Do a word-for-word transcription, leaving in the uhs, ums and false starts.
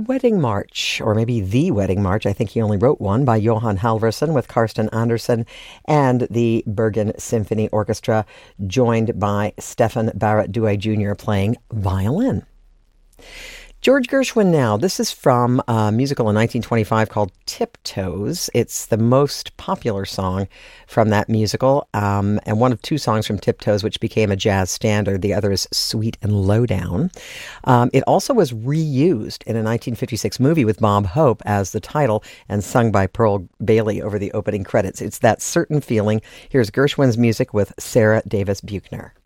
Wedding March, or maybe The Wedding March. I think he only wrote one, by Johan Halvorsen with Karsten Andersen and the Bergen Symphony Orchestra, joined by Stefan Barrett Douay Junior playing violin. George Gershwin now. This is from a musical in nineteen twenty-five called Tiptoes. It's the most popular song from that musical, um, and one of two songs from Tiptoes, which became a jazz standard. The other is Sweet and Lowdown. Um, it also was reused in a nineteen fifty-six movie with Bob Hope as the title and sung by Pearl Bailey over the opening credits. It's that certain feeling. Here's Gershwin's music with Sarah Davis Buchner.